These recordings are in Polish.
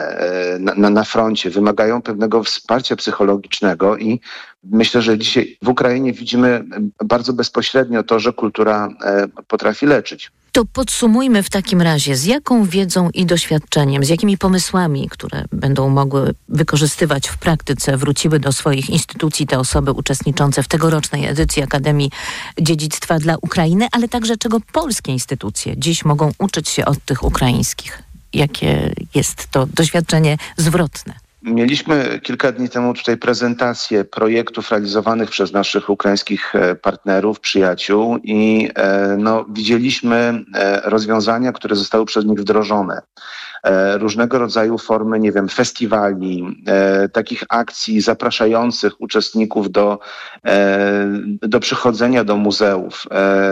na froncie, wymagają pewnego wsparcia psychologicznego i myślę, że dzisiaj w Ukrainie widzimy bardzo bezpośrednio to, że kultura potrafi leczyć. To podsumujmy w takim razie, z jaką wiedzą i doświadczeniem, z jakimi pomysłami, które będą mogły wykorzystywać w praktyce, wróciły do swoich instytucji te osoby uczestniczące w tegorocznej edycji Akademii Dziedzictwa dla Ukrainy, ale także czego polskie instytucje dziś mogą uczyć się od tych ukraińskich. Jakie jest to doświadczenie zwrotne? Mieliśmy kilka dni temu tutaj prezentację projektów realizowanych przez naszych ukraińskich partnerów, przyjaciół i widzieliśmy rozwiązania, które zostały przez nich wdrożone. Różnego rodzaju formy, festiwali, takich akcji zapraszających uczestników do przychodzenia do muzeów.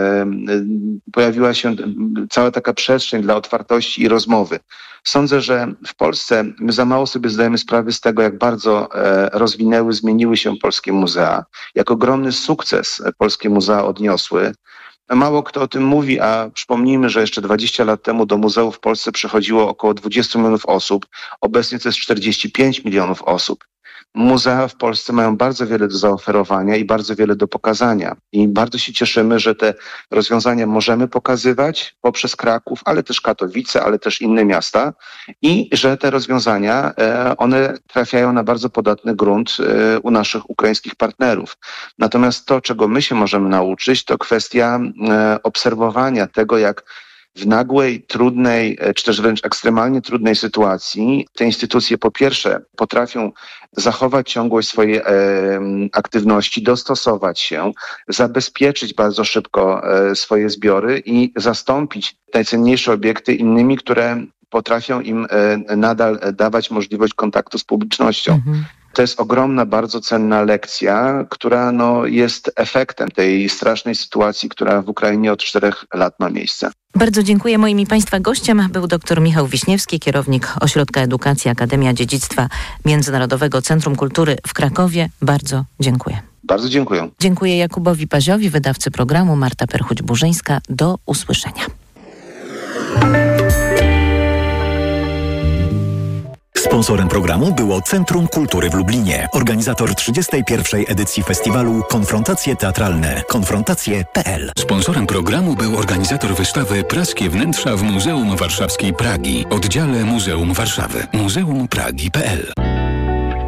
Pojawiła się cała taka przestrzeń dla otwartości i rozmowy. Sądzę, że w Polsce my za mało sobie zdajemy sprawy z tego, jak bardzo zmieniły się polskie muzea, jak ogromny sukces polskie muzea odniosły. Mało kto o tym mówi, a przypomnijmy, że jeszcze 20 lat temu do muzeów w Polsce przychodziło około 20 milionów osób. Obecnie to jest 45 milionów osób. Muzea w Polsce mają bardzo wiele do zaoferowania i bardzo wiele do pokazania. I bardzo się cieszymy, że te rozwiązania możemy pokazywać poprzez Kraków, ale też Katowice, ale też inne miasta i że te rozwiązania, one trafiają na bardzo podatny grunt u naszych ukraińskich partnerów. Natomiast to, czego my się możemy nauczyć, to kwestia obserwowania tego, jak w nagłej, trudnej, czy też wręcz ekstremalnie trudnej sytuacji te instytucje po pierwsze potrafią zachować ciągłość swojej aktywności, dostosować się, zabezpieczyć bardzo szybko swoje zbiory i zastąpić najcenniejsze obiekty innymi, które potrafią im nadal dawać możliwość kontaktu z publicznością. Mhm. To jest ogromna, bardzo cenna lekcja, która jest efektem tej strasznej sytuacji, która w Ukrainie od 4 lat ma miejsce. Bardzo dziękuję. Moim i Państwa gościem był dr Michał Wiśniewski, kierownik Ośrodka Edukacji Akademia Dziedzictwa Międzynarodowego Centrum Kultury w Krakowie. Bardzo dziękuję. Bardzo dziękuję. Dziękuję Jakubowi Paziowi, wydawcy programu, Marta Perchuć-Burzyńska. Do usłyszenia. Sponsorem programu było Centrum Kultury w Lublinie, organizator 31. edycji festiwalu Konfrontacje Teatralne. Konfrontacje.pl. Sponsorem programu był organizator wystawy Praskie wnętrza w Muzeum Warszawskiej Pragi, oddziale Muzeum Warszawy. Muzeum Pragi.pl.